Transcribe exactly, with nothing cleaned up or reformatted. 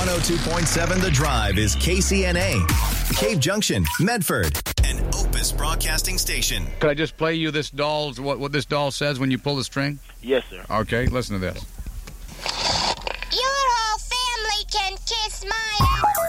one oh two point seven The Drive is K C N A, Cave Junction, Medford, an Opus Broadcasting station. Could I just play you this doll's what, what this doll says when you pull the string? Yes, sir. Okay, listen to this. Your whole family can kiss my